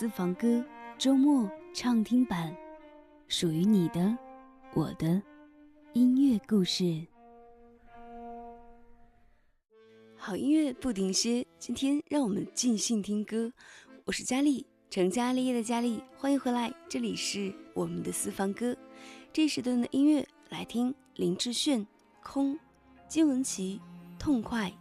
私房歌周末畅听版，属于你的我的音乐故事。好音乐不停歇，今天让我们尽兴听歌。我是佳丽，成家立业的佳丽，欢迎回来，这里是我们的私房歌。这时段的音乐来听林志炫、空、金玟岐、痛快